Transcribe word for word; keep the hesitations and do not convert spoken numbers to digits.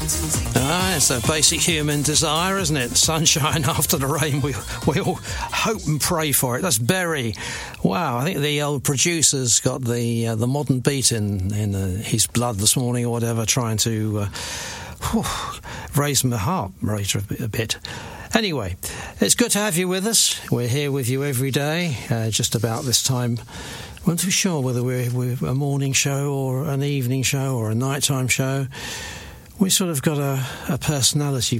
Ah, it's a basic human desire, isn't it? Sunshine after the rain. We we all hope and pray for it. That's Berry. Wow, I think the old producer's got the uh, the modern beat in in uh, his blood this morning or whatever, trying to uh, whew, raise my heart rate a bit, a bit. Anyway, it's good to have you with us. We're here with you every day, uh, just about this time. I'm not too sure whether we're, we're a morning show or an evening show or a nighttime show. We sort of got a, a personality